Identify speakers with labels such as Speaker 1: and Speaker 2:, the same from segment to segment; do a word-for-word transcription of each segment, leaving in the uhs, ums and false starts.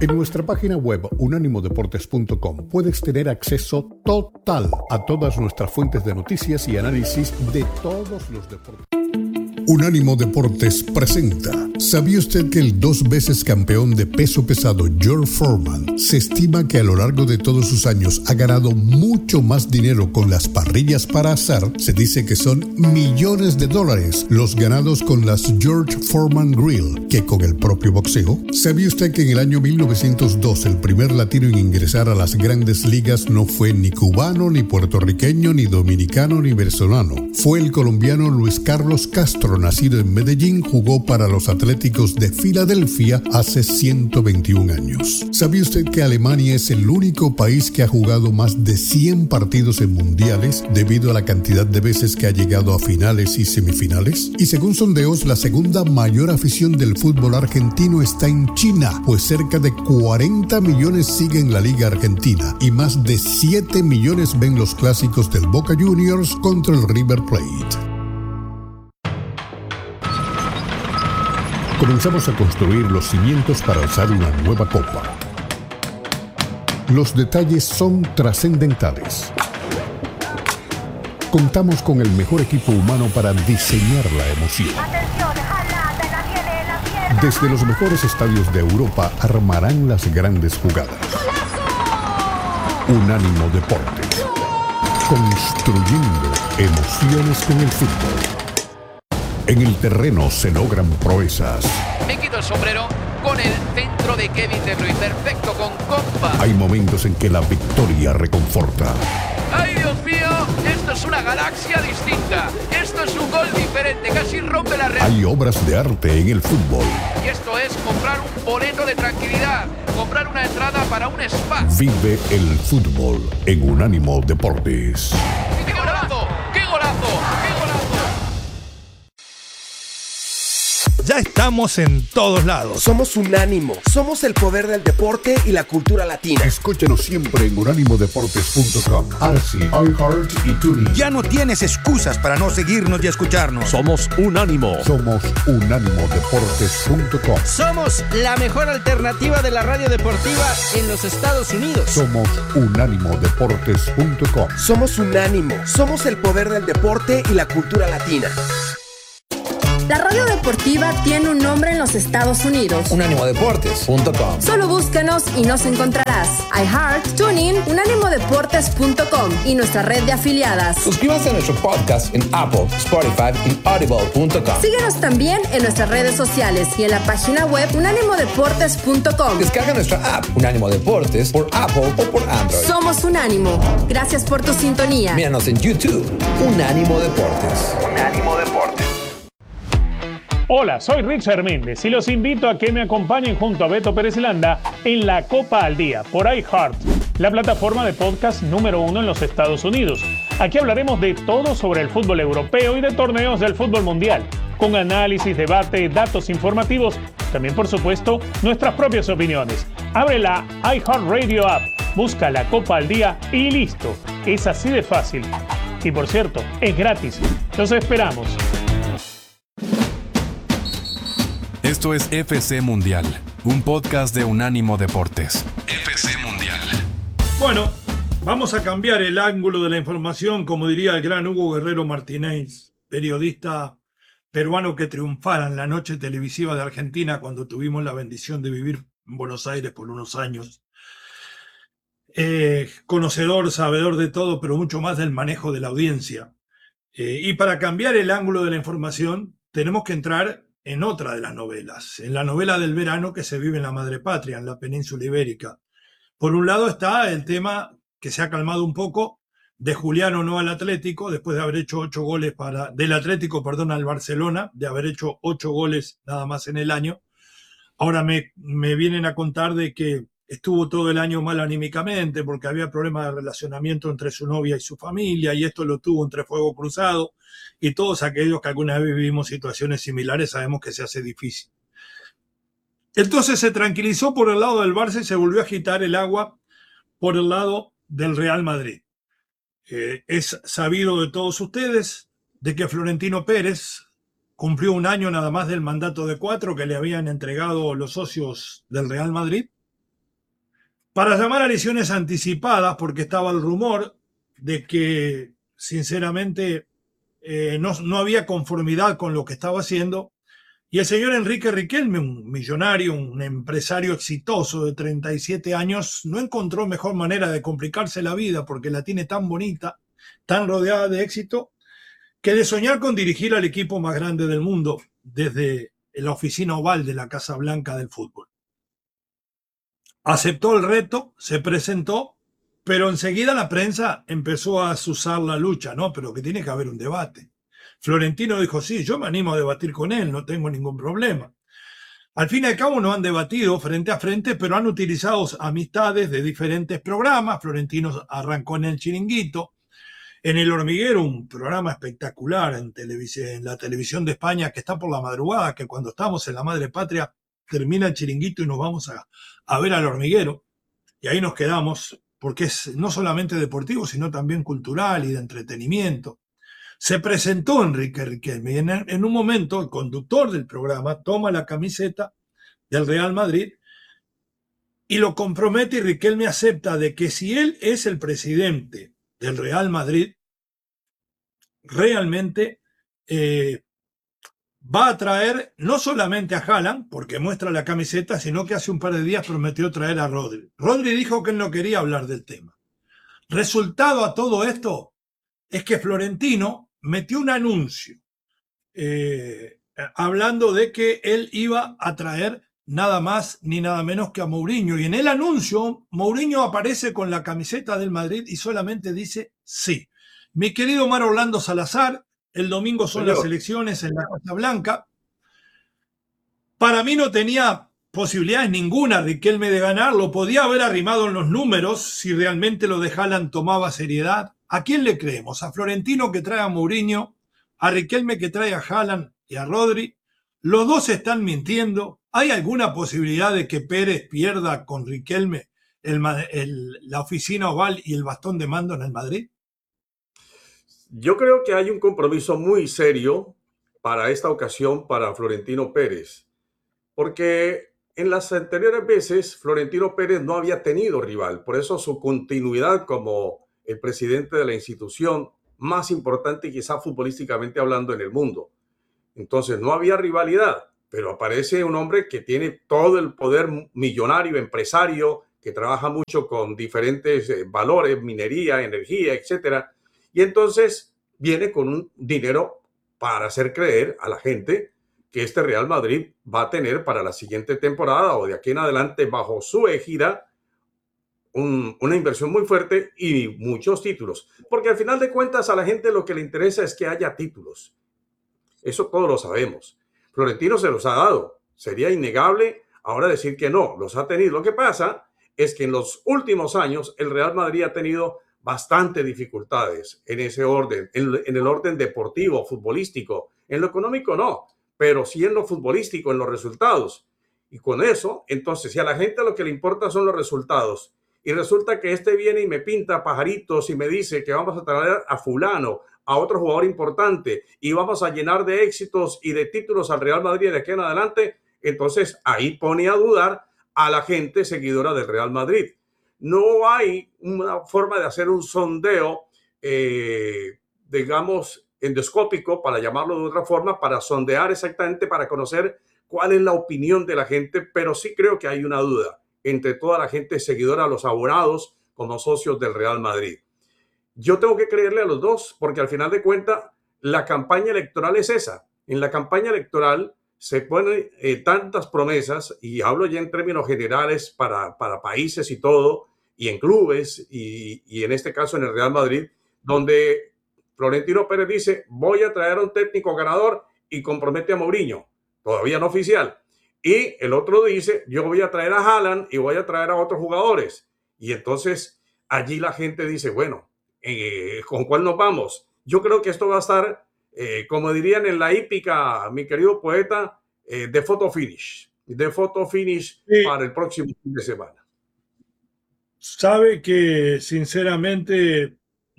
Speaker 1: En nuestra página web unánimo deportes punto com puedes tener acceso total a todas nuestras fuentes de noticias y análisis de todos los deportes. Unánimo Deportes presenta. ¿Sabía usted que el dos veces campeón de peso pesado George Foreman se estima que a lo largo de todos sus años ha ganado mucho más dinero con las parrillas para asar? Se dice que son millones de dólares los ganados con las George Foreman Grill que con el propio boxeo. ¿Sabía usted que en el año mil novecientos dos el primer latino en ingresar a las grandes ligas no fue ni cubano, ni puertorriqueño, ni dominicano, ni venezolano? Fue el colombiano Luis Carlos Castro, nacido en Medellín, jugó para los Atléticos de Filadelfia hace ciento veintiún años. ¿Sabía usted que Alemania es el único país que ha jugado más de cien partidos en mundiales debido a la cantidad de veces que ha llegado a finales y semifinales? Y según sondeos, la segunda mayor afición del fútbol argentino está en China, pues cerca de cuarenta millones siguen la Liga Argentina y más de siete millones ven los clásicos del Boca Juniors contra el River Plate. Comenzamos a construir los cimientos para alzar una nueva copa. Los detalles son trascendentales. Contamos con el mejor equipo humano para diseñar la emoción. Desde los mejores estadios de Europa armarán las grandes jugadas. Unánimo Deportes. Construyendo emociones con el fútbol. En el terreno se logran proezas.
Speaker 2: Me quito el sombrero con el centro de Kevin De Bruyne. Perfecto, con compa.
Speaker 1: Hay momentos en que la victoria reconforta.
Speaker 2: ¡Ay, Dios mío! Esto es una galaxia distinta. Esto es un gol diferente. Casi rompe la red.
Speaker 1: Hay obras de arte en el fútbol.
Speaker 2: Y esto es comprar un boleto de tranquilidad. Comprar una entrada para un spa.
Speaker 1: Vive el fútbol en Unánimo Deportes.
Speaker 2: ¡Qué golazo! ¡Qué golazo! ¡Qué golazo!
Speaker 3: Ya estamos en todos lados.
Speaker 4: Somos Unánimo. Somos el poder del deporte y la cultura latina.
Speaker 1: Escúchanos siempre en unánimo deportes punto com, Arsi, iHeart y TuneIn.
Speaker 3: Ya no tienes excusas para no seguirnos y escucharnos.
Speaker 5: Somos Unánimo.
Speaker 1: Somos unánimo deportes punto com.
Speaker 6: Somos la mejor alternativa de la radio deportiva en los Estados Unidos.
Speaker 1: Somos unánimo deportes punto com.
Speaker 4: Somos Unánimo. Somos el poder del deporte y la cultura latina.
Speaker 7: La radio deportiva tiene un nombre en los Estados Unidos.
Speaker 8: unánimo deportes punto com.
Speaker 7: Solo búscanos y nos encontrarás. iHeart, TuneIn, unánimo deportes punto com y nuestra red de afiliadas.
Speaker 8: Suscríbanse a nuestro podcast en Apple, Spotify y audible punto com.
Speaker 7: Síguenos también en nuestras redes sociales y en la página web unánimo deportes punto com.
Speaker 8: Descarga nuestra app Unánimo Deportes por Apple o por Android.
Speaker 7: Somos Unánimo. Gracias por tu sintonía.
Speaker 8: Míranos en YouTube. Unánimo Deportes.
Speaker 2: Unánimo Deportes.
Speaker 9: Hola, soy Richard Méndez y los invito a que me acompañen junto a Beto Pérez Landa en La Copa al Día por iHeart, la plataforma de podcast número uno en los Estados Unidos. Aquí hablaremos de todo sobre el fútbol europeo y de torneos del fútbol mundial, con análisis, debate, datos informativos, también por supuesto nuestras propias opiniones. Abre la iHeartRadio app, busca La Copa al Día y listo. Es así de fácil. Y por cierto, es gratis. Los esperamos.
Speaker 10: Esto es F C Mundial, un podcast de Unánimo Deportes. F C Mundial.
Speaker 3: Bueno, vamos a cambiar el ángulo de la información, como diría el gran Hugo Guerrero Martínez, periodista peruano que triunfara en la noche televisiva de Argentina cuando tuvimos la bendición de vivir en Buenos Aires por unos años. Eh, conocedor, sabedor de todo, pero mucho más del manejo de la audiencia. Eh, y para cambiar el ángulo de la información, tenemos que entrar en otra de las novelas, en la novela del verano que se vive en la madre patria, en la península ibérica. Por un lado está el tema que se ha calmado un poco de Juliano no al Atlético, después de haber hecho ocho goles para, del Atlético, perdón, al Barcelona, de haber hecho ocho goles nada más en el año. Ahora me, me vienen a contar de que estuvo todo el año mal anímicamente porque había problemas de relacionamiento entre su novia y su familia, y esto lo tuvo entre fuego cruzado, y todos aquellos que alguna vez vivimos situaciones similares sabemos que se hace difícil. Entonces se tranquilizó por el lado del Barça y se volvió a agitar el agua por el lado del Real Madrid. Eh, es sabido de todos ustedes de que Florentino Pérez cumplió un año nada más del mandato de cuatro que le habían entregado los socios del Real Madrid. para llamar a lesiones anticipadas, porque estaba el rumor de que, sinceramente, eh, no, no había conformidad con lo que estaba haciendo. Y el señor Enrique Riquelme, un millonario, un empresario exitoso de treinta y siete años, no encontró mejor manera de complicarse la vida, porque la tiene tan bonita, tan rodeada de éxito, que de soñar con dirigir al equipo más grande del mundo desde la oficina oval de la Casa Blanca del fútbol. Aceptó el reto, se presentó, pero enseguida la prensa empezó a azuzar la lucha, ¿no? Pero que tiene que haber un debate. Florentino dijo, sí, yo me animo a debatir con él, no tengo ningún problema. Al fin y al cabo no han debatido frente a frente, pero han utilizado amistades de diferentes programas. Florentino arrancó en El Chiringuito, en El Hormiguero, un programa espectacular en, televisión, en la televisión de España que está por la madrugada, que cuando estamos en la madre patria termina el Chiringuito y nos vamos a, a ver al Hormiguero. Y ahí nos quedamos, porque es no solamente deportivo, sino también cultural y de entretenimiento. Se presentó Enrique Riquelme y en, en un momento el conductor del programa toma la camiseta del Real Madrid y lo compromete, y Riquelme acepta de que si él es el presidente del Real Madrid, realmente eh, va a traer no solamente a Haaland, porque muestra la camiseta, sino que hace un par de días prometió traer a Rodri. Rodri dijo que él no quería hablar del tema. Resultado a todo esto es que Florentino metió un anuncio eh, hablando de que él iba a traer nada más ni nada menos que a Mourinho. Y en el anuncio, Mourinho aparece con la camiseta del Madrid y solamente dice sí. Mi querido Omar Orlando Salazar, el domingo son Señor. las elecciones en la Casa Blanca. Para mí no tenía posibilidades ninguna Riquelme de ganar, lo podía haber arrimado en los números si realmente lo de Haaland tomaba seriedad. ¿A quién le creemos? ¿A Florentino que trae a Mourinho? ¿A Riquelme que trae a Haaland y a Rodri? Los dos están mintiendo. ¿Hay alguna posibilidad de que Pérez pierda con Riquelme el, el, la oficina oval y el bastón de mando en el Madrid?
Speaker 5: Yo creo que hay un compromiso muy serio para esta ocasión para Florentino Pérez, porque en las anteriores veces Florentino Pérez no había tenido rival, por eso su continuidad como el presidente de la institución más importante quizá futbolísticamente hablando en el mundo. Entonces no había rivalidad, pero aparece un hombre que tiene todo el poder millonario, empresario, que trabaja mucho con diferentes eh, valores, minería, energía, etcétera. Y entonces viene con un dinero para hacer creer a la gente que este Real Madrid va a tener para la siguiente temporada o de aquí en adelante bajo su égida Un, una inversión muy fuerte y muchos títulos, porque al final de cuentas a la gente lo que le interesa es que haya títulos. Eso todos lo sabemos. Florentino se los ha dado. Sería innegable ahora decir que no, los ha tenido. Lo que pasa es que en los últimos años el Real Madrid ha tenido bastantes dificultades en ese orden, en, en el orden deportivo, futbolístico. En lo económico no, pero sí en lo futbolístico, en los resultados. Y con eso, entonces, si a la gente lo que le importa son los resultados, y resulta que este viene y me pinta pajaritos y me dice que vamos a traer a fulano, a otro jugador importante, y vamos a llenar de éxitos y de títulos al Real Madrid de aquí en adelante, entonces ahí pone a dudar a la gente seguidora del Real Madrid. No hay una forma de hacer un sondeo, eh, digamos, endoscópico, para llamarlo de otra forma, para sondear exactamente, para conocer cuál es la opinión de la gente, pero sí creo que hay una duda entre toda la gente seguidora, los abonados como socios del Real Madrid. Yo tengo que creerle a los dos, porque al final de cuentas la campaña electoral es esa. En la campaña electoral se ponen eh, tantas promesas, y hablo ya en términos generales para, para países y todo, y en clubes, y, y en este caso en el Real Madrid, donde Florentino Pérez dice, voy a traer a un técnico ganador y compromete a Mourinho, todavía no oficial. Y el otro dice, yo voy a traer a Haaland y voy a traer a otros jugadores. Y entonces allí la gente dice, bueno, eh, ¿con cuál nos vamos? Yo creo que esto va a estar, eh, como dirían en la hípica, mi querido poeta, eh, de photo finish. De photo finish sí. Para el próximo fin de semana.
Speaker 3: Sabe que sinceramente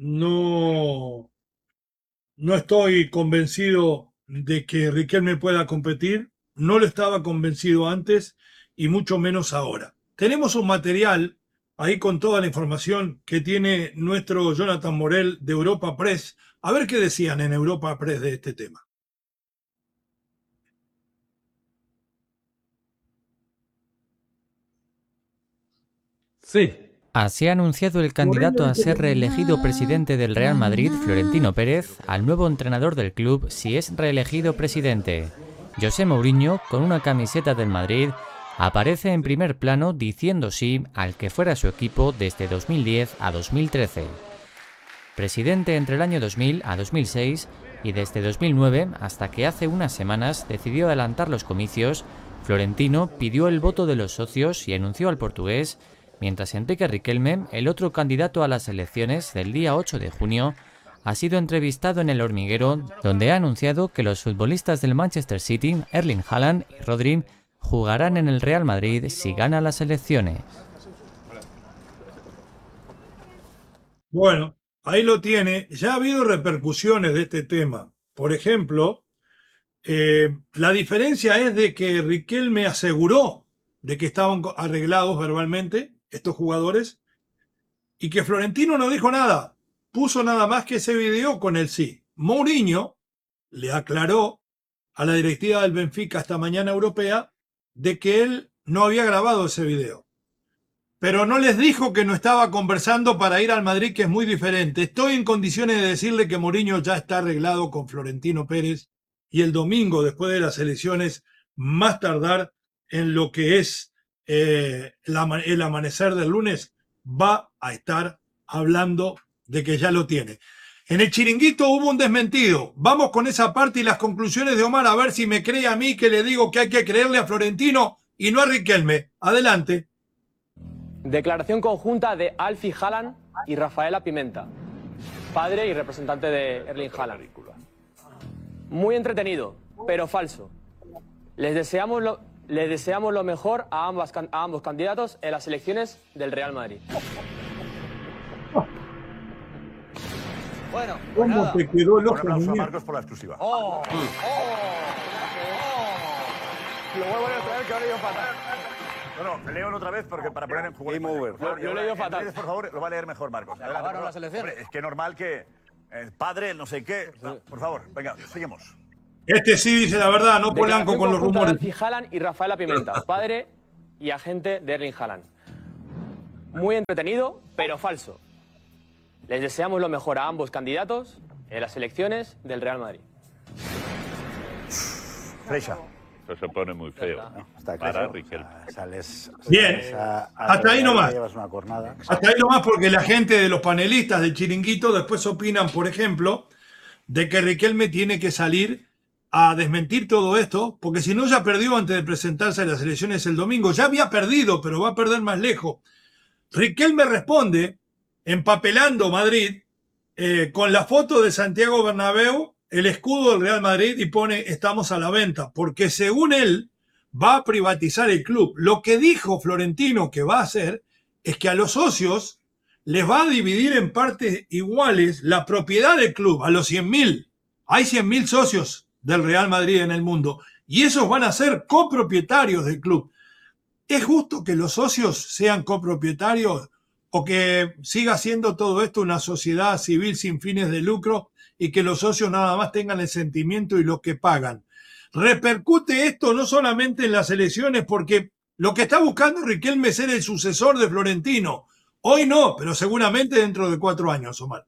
Speaker 3: no, no estoy convencido de que Riquelme pueda competir. No lo estaba convencido antes y mucho menos ahora. Tenemos un material ahí con toda la información que tiene nuestro Jonathan Morel de Europa Press. A ver qué decían en Europa Press de este tema.
Speaker 11: Sí.
Speaker 12: Así ha anunciado el candidato a ser reelegido presidente del Real Madrid, Florentino Pérez, al nuevo entrenador del club si es reelegido presidente. José Mourinho, con una camiseta del Madrid, aparece en primer plano diciendo sí al que fuera su equipo desde dos mil diez a dos mil trece. Presidente entre el año dos mil a dos mil seis y desde dos mil nueve hasta que hace unas semanas decidió adelantar los comicios, Florentino pidió el voto de los socios y anunció al portugués, mientras Enrique Riquelme, el otro candidato a las elecciones del día ocho de junio, ha sido entrevistado en El Hormiguero, donde ha anunciado que los futbolistas del Manchester City, Erling Haaland y Rodri, jugarán en el Real Madrid si gana las elecciones.
Speaker 3: Bueno, ahí lo tiene. Ya ha habido repercusiones de este tema. Por ejemplo, eh, la diferencia es de que Riquelme aseguró de que estaban arreglados verbalmente estos jugadores y que Florentino no dijo nada. Puso nada más que ese video con el sí. Mourinho le aclaró a la directiva del Benfica esta mañana europea de que él no había grabado ese video. Pero no les dijo que no estaba conversando para ir al Madrid, que es muy diferente. Estoy en condiciones de decirle que Mourinho ya está arreglado con Florentino Pérez y el domingo, después de las elecciones, más tardar en lo que es eh, el, ama- el amanecer del lunes, va a estar hablando de que ya lo tiene. En el chiringuito hubo un desmentido. Vamos con esa parte y las conclusiones de Omar, a ver si me cree a mí que le digo que hay que creerle a Florentino y no a Riquelme. Adelante.
Speaker 13: Declaración conjunta de Alfie Haaland y Rafaela Pimenta, padre y representante de Erling Haaland. Muy entretenido, pero falso. Les deseamos lo, les deseamos lo mejor a, ambas, a ambos candidatos en las elecciones del Real Madrid.
Speaker 14: Bueno, pues
Speaker 3: ¿Cómo
Speaker 14: nada.
Speaker 3: te quedó el
Speaker 14: Un
Speaker 3: ojo,
Speaker 14: aplauso a
Speaker 3: muñeco?
Speaker 14: Marcos por la exclusiva. ¡Oh! ¡Oh! ¡Oh! Lo vuelvo a leer otra vez, que ahora yo fatal. No, no, leo otra vez porque para poner en juego. Game over.
Speaker 13: Yo- yo he leído fatal.
Speaker 14: Entonces, por favor, lo va a leer mejor, Marcos. Adelante,
Speaker 13: acabaron
Speaker 14: por
Speaker 13: las
Speaker 14: favor.
Speaker 13: elecciones.
Speaker 14: Hombre, es que normal que el padre, no sé qué. No, por favor, venga, seguimos.
Speaker 3: Este sí dice la verdad, no Polanco
Speaker 13: Declaración
Speaker 3: con los
Speaker 13: conjunta de
Speaker 3: rumores.
Speaker 13: Alfie Haaland y Rafaela Pimenta, padre y agente de Erling Haaland. Muy entretenido, pero falso. Les deseamos lo mejor a ambos candidatos en las elecciones del Real Madrid.
Speaker 14: Freixa.
Speaker 15: Eso se pone muy feo.
Speaker 14: No, está
Speaker 15: Para
Speaker 14: claro.
Speaker 15: Riquelme.
Speaker 14: Sales,
Speaker 3: Bien,
Speaker 14: sales a- a-
Speaker 3: hasta ahí nomás.
Speaker 14: Llevas una cornada.
Speaker 3: Hasta ahí nomás porque la gente de los panelistas del chiringuito después opinan, por ejemplo, de que Riquelme tiene que salir a desmentir todo esto, porque si no ya perdió antes de presentarse a las elecciones el domingo. Ya había perdido, pero va a perder más lejos. Riquelme responde, empapelando Madrid, eh, con la foto de Santiago Bernabéu, el escudo del Real Madrid, y pone estamos a la venta, porque según él va a privatizar el club. Lo que dijo Florentino que va a hacer es que a los socios les va a dividir en partes iguales la propiedad del club, a los cien mil. Hay cien mil socios del Real Madrid en el mundo y esos van a ser copropietarios del club. ¿Es justo que los socios sean copropietarios o que siga siendo todo esto una sociedad civil sin fines de lucro y que los socios nada más tengan el sentimiento y los que pagan? Repercute esto no solamente en las elecciones, porque lo que está buscando Riquelme es ser el sucesor de Florentino. Hoy no, pero seguramente dentro de cuatro años, Omar.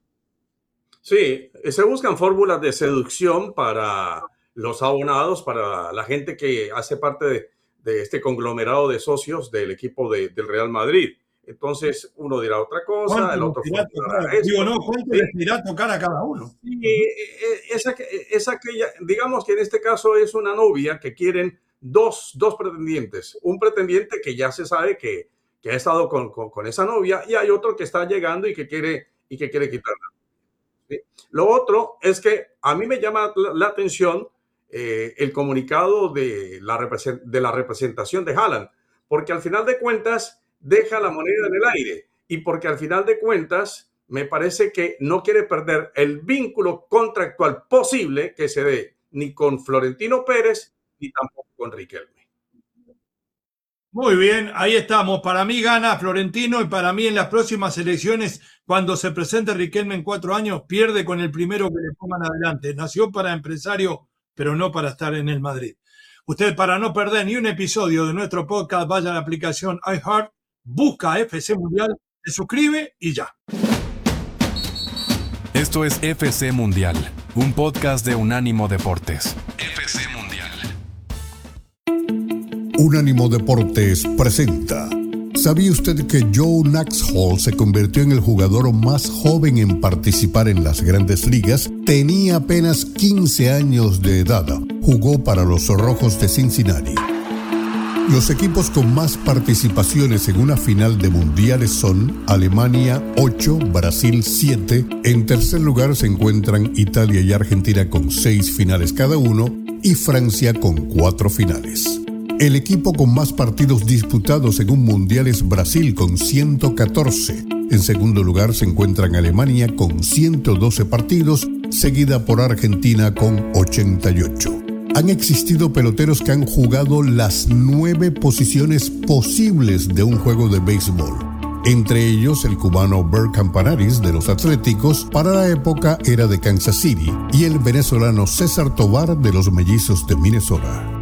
Speaker 5: Sí, se buscan fórmulas de seducción para los abonados, para la gente que hace parte de, de este conglomerado de socios del equipo de, del Real Madrid. Entonces, uno dirá otra cosa, el otro
Speaker 3: les irá a
Speaker 5: formulará
Speaker 3: tocar?
Speaker 5: esto.
Speaker 3: Digo, no, ¿cuánto
Speaker 5: Sí.
Speaker 3: les irá a tocar a cada uno?
Speaker 5: Y, eh, eh, es, aqu- es aquella, digamos que en este caso es una novia que quieren dos, dos pretendientes. Un pretendiente que ya se sabe que, que ha estado con, con, con esa novia y hay otro que está llegando y que quiere, y que quiere quitarla. ¿Sí? Lo otro es que a mí me llama la, la atención eh, el comunicado de la, represent, de la representación de Haaland, porque al final de cuentas deja la moneda en el aire y porque al final de cuentas me parece que no quiere perder el vínculo contractual posible que se dé ni con Florentino Pérez ni tampoco con Riquelme.
Speaker 3: Muy bien, ahí estamos. Para mí gana Florentino y para mí en las próximas elecciones, cuando se presente Riquelme en cuatro años, pierde con el primero que le pongan adelante. Nació para empresario, pero no para estar en el Madrid. Usted, para no perder ni un episodio de nuestro podcast, vaya a la aplicación iHeart, busca F C Mundial, se suscribe y ya.
Speaker 10: Esto es F C Mundial, un podcast de Unánimo Deportes. F C Mundial.
Speaker 1: Unánimo Deportes presenta. ¿Sabía usted que Joe Nuxhall se convirtió en el jugador más joven en participar en las Grandes Ligas? Tenía apenas quince años de edad. Jugó para los Rojos de Cincinnati. Los equipos con más participaciones en una final de mundiales son Alemania ocho, Brasil siete. En tercer lugar se encuentran Italia y Argentina con seis finales cada uno y Francia con cuatro finales. El equipo con más partidos disputados en un mundial es Brasil con ciento catorce. En segundo lugar se encuentran Alemania con ciento doce partidos, seguida por Argentina con ochenta y ocho. Han existido peloteros que han jugado las nueve posiciones posibles de un juego de béisbol. Entre ellos el cubano Bert Campanaris de los Atléticos, para la época era de Kansas City, y el venezolano César Tovar de los Mellizos de Minnesota.